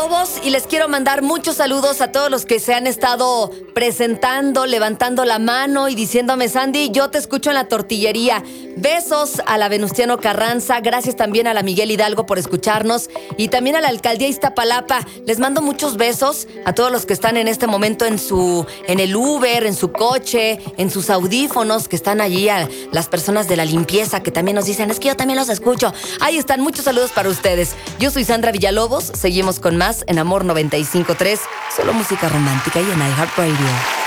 Villalobos y les quiero mandar muchos saludos a todos los que se han estado presentando, levantando la mano y diciéndome, Sandy, yo te escucho en la tortillería. Besos a la Venustiano Carranza, gracias también a la Miguel Hidalgo por escucharnos y también a la Alcaldía Iztapalapa. Les mando muchos besos a todos los que están en este momento en el Uber, en su coche, en sus audífonos, que están allí, a las personas de la limpieza que también nos dicen, es que yo también los escucho. Ahí están, muchos saludos para ustedes. Yo soy Sandra Villalobos, seguimos con más en Amor 95.3, solo música romántica y en iHeartRadio.